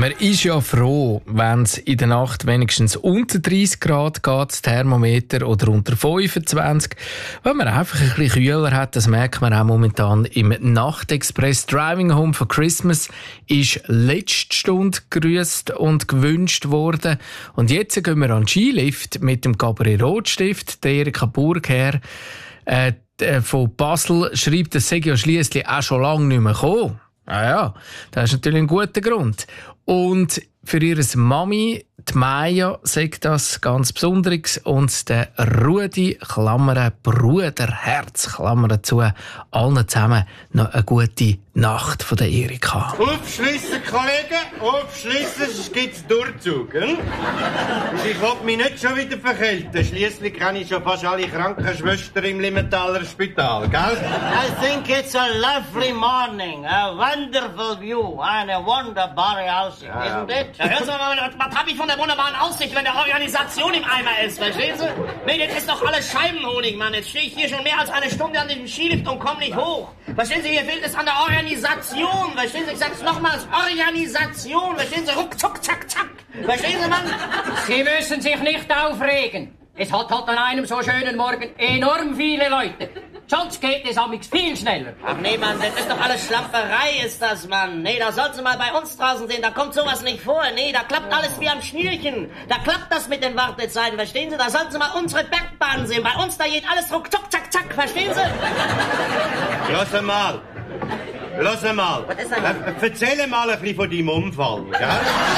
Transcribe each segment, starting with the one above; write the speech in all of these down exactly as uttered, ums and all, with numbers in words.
Man ist ja froh, wenn es in der Nacht wenigstens unter dreißig Grad geht, das Thermometer, oder unter fünfundzwanzig. Wenn man einfach ein bisschen kühler hat, das merkt man auch momentan im Nachtexpress. Driving Home for Christmas ist letzte Stunde gegrüßt und gewünscht worden. Und jetzt gehen wir an den Skilift mit dem Gabriel Rotstift, der Erika Burgherr äh, von Basel schreibt, das sei ja schliesslich auch schon lange nicht mehr gekommen. Ah ja, das ist natürlich ein guter Grund. Und für ihre Mami, die Maya, sagt das ganz Besonderes. Und der Rudi, Klammern, Bruder, Herz, Klammern zu, allen zusammen noch eine gute Nacht von der Erika. Aufschliessen, Kollegen, aufschliessen, es gibt Durchzug. Hm? Ich will mich nicht schon wieder verkälten. Schliesslich kenne ich schon fast alle Krankenschwestern im Limmentaler Spital, gell? I think it's a lovely morning, a wonderful view, eine wunderbare Aussicht, ja, isn't it? Ja, hören Sie mal, was hab ich von der wunderbaren Aussicht, wenn der Organisation im Eimer ist, verstehen Sie? Nee, das ist doch alles Scheibenhonig, Mann. Jetzt stehe ich hier schon mehr als eine Stunde an dem Skilift und komme nicht hoch. Verstehen Sie, hier fehlt es an der Organisation, verstehen Sie? Ich sag's nochmals, Organisation, verstehen Sie? Ruck, zuck, zack, zack. Verstehen Sie, Mann? Sie müssen sich nicht aufregen. Es hat halt an einem so schönen Morgen enorm viele Leute. Sonst geht es amigs viel schneller. Ach nee, Mann, das ist doch alles Schlamperei, ist das, Mann. Nee, da sollten Sie mal bei uns draußen sehen, da kommt sowas nicht vor. Nee, da klappt alles wie am Schnürchen. Da klappt das mit den Wartezeiten, verstehen Sie? Da sollten Sie mal unsere Bergbahn sehen. Bei uns, da geht alles ruck, zuck, zack, zack, verstehen Sie? Lass mal. Lass mal. Was ist denn? Äh, erzähl mal ein bisschen von deinem Unfall, gell?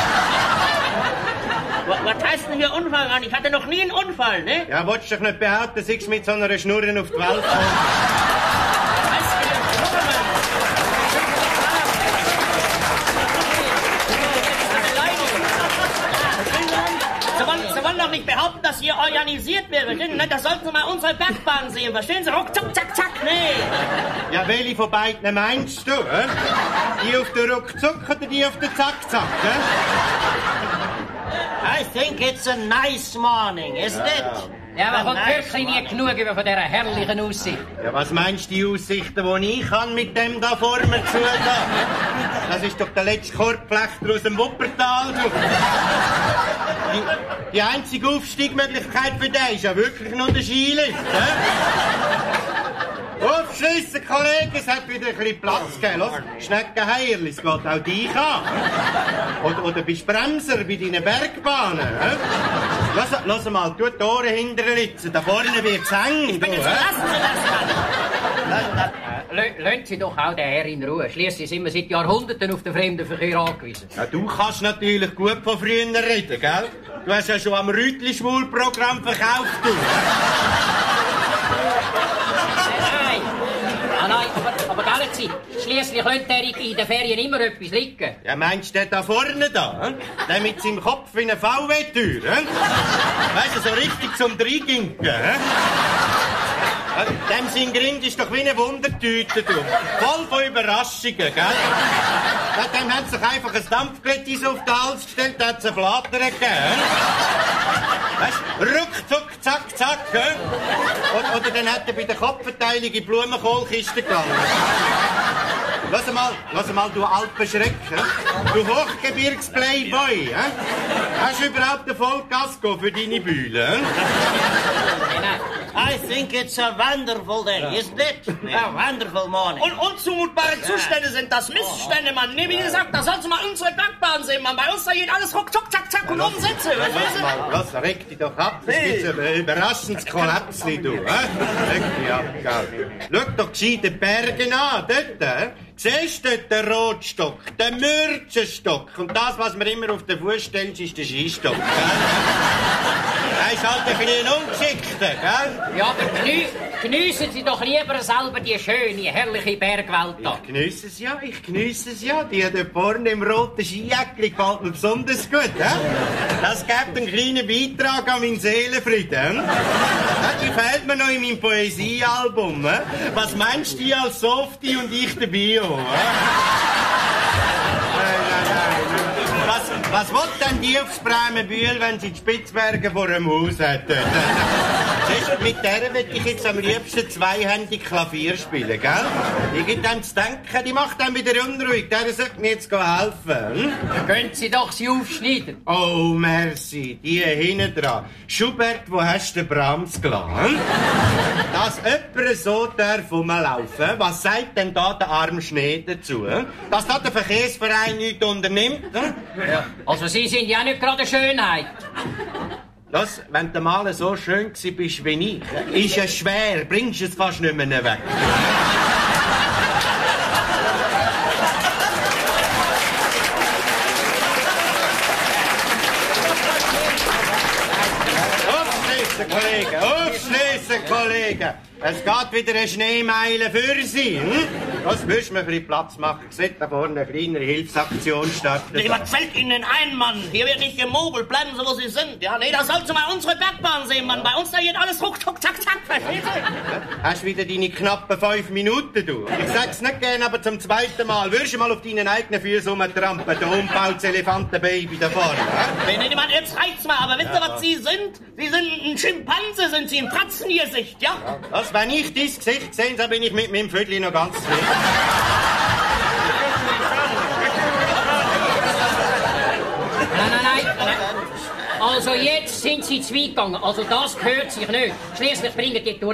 Was heißt denn hier Unfall, Mann? Ich hatte noch nie einen Unfall, ne? Ja, wolltest du doch nicht behaupten, dass ich mit so einer Schnurren auf die Welt komme? Sie wollen, Sie wollen doch nicht behaupten, dass hier organisiert wird, verstehen Sie? Da sollten Sie mal unsere Bergbahn sehen, verstehen Sie? Ruck, zuck, zack, zack, nee. Ja, welche von beiden meinst du, hä? Die auf der Ruckzuck oder die auf der Zack-Zack, hä? I think it's a nice morning, isn't it? Ja, man kommt wirklich nie genug über von dieser herrlichen Aussicht. Ja, was meinst du, die Aussichten, die ich habe mit dem da vor mir zu da? Das ist doch der letzte Korbflechter aus dem Wuppertal. Die, die einzige Aufstiegsmöglichkeit für den ist ja wirklich nur der Skilift. Aufschliessen, Kollegen, es hat wieder ein bisschen Platz gegeben. Schneckenheierli, es geht auch dich an. Oder, oder bist Bremser bei deinen Bergbahnen. He? Lass, lass mal, tu die Ohren hinterher litzen, da vorne wird's eng. Ich bin jetzt, lassen Sie das, Mann. Äh, Lassen Sie doch auch den Herr in Ruhe. Schliesslich sind wir seit Jahrhunderten auf den Fremdenverkehr angewiesen. Ja, du kannst natürlich gut von früher reden, gell? Du hast ja schon am Rütli-Schwul-Programm verkauft, du. Nein, ah, nein, aber, aber gell Sie, schliesslich könnte er in den Ferien immer etwas liegen. Ja, meinst du den da vorne da? He? Der mit seinem Kopf wie eine V W-Tür, he? Weißt du, so richtig zum Dreiginken, he? Dem sein Grind ist doch wie eine Wundertüte, du. Voll von Überraschungen, gell? Dem hat sich einfach ein Dampfglättis auf den Hals gestellt, da hat es einen Blatter gegeben. Weißt du, ruckzuck, zack, zack, gell? Oder, oder dann hat er bei der Kopfverteilung in die Blumenkohlkiste gegangen. Lass mal, lass mal, du Alpenschreck, he? Du Hochgebirgsplayboy, he? Hast du überhaupt einen Vollkasko für deine Bühne? He? I think it's a wonderful day, isn't it? A wonderful morning. Und unzumutbare Zustände sind das Missstände, Mann. Nee, wie gesagt, da sollst du mal unsere Bergbahn sehen, Mann. Bei uns da geht alles ruck, zuck, zack, zack und oben Sitze. Lass mal, lass, reg dich doch ab. Es gibt ein überraschendes Kollapsli, du. Reg dich ab, gell. Schau doch gescheit die Berge an, dort, he? Siehst du dort den Rotstock, den Mürzenstock? Und das, was man immer auf den Fuß stellt, ist der Skistock, gell? Er ist halt ein bisschen ungeschickter, gell? Ja, aber genü geniessen Sie doch lieber selber die schöne, herrliche Bergwelt da. Ich geniesse es ja, ich geniesse es ja. Die da vorne im roten Skijäckli gefällt mir besonders gut, he? Das gibt einen kleinen Beitrag an meinen Seelenfrieden. Die fehlt mir noch in meinem Poesiealbum. He? Was meinst du als Softie und ich der Bio? He? Was, was will denn die aufs Bremenbühl, wenn sie die Spitzbergen vor dem Haus hätten? Siehst du, mit der will ich jetzt am liebsten zweihändig Klavier spielen, gell? Ich gebe dem zu denken, die macht dann wieder unruhig. Der sollte mir jetzt helfen. Hm? Können Sie doch sie aufschneiden. Oh, merci. Die hinten dran. Schubert, wo hast du den Brahms gelassen? Dass jemand so darf rumlaufen, was sagt denn da der arme Schnee dazu? Dass da der Verkehrsverein nichts unternimmt? Ja. Also Sie sind ja nicht gerade eine Schönheit. Das, wenn du mal so schön gsi bist wie ich, ist es schwer, bringst es fast nicht mehr weg. Aufschliessen, Kollegen, aufschliessen, Kollegen. Es geht wieder eine Schneemeile für Sie. Hm? Das müssen wir ein bisschen Platz machen. Seht da vorne eine kleinere Hilfsaktion starten. Nee, was fällt Ihnen ein, Mann? Hier wird nicht gemogelt. Bleiben Sie, wo Sie sind. Ja, nee, da sollst du mal unsere Bergbahn sehen, Mann. Bei uns, da geht alles ruck, tuck, zack, zack. Verstehst du? Hast wieder deine knappen fünf Minuten, du? Ich sag's nicht gern, aber zum zweiten Mal. Würdest du mal auf deinen eigenen Füßen rumtrampen? Der umbautes Elefantenbaby da vorne. Nee, nee, Mann, jetzt reicht's mal. Aber wisst ihr, was Sie sind? Sie sind ein Schimpanse, sind Sie. Ein Pratzengesicht, ja? Das, wenn ich dein Gesicht sehe, dann bin ich mit meinem Viertel noch ganz zufrieden. Nein, nein, nein, nein. Also jetzt sind Sie zu weit gegangen. Also das gehört sich nicht. Schließlich bringen die Touristen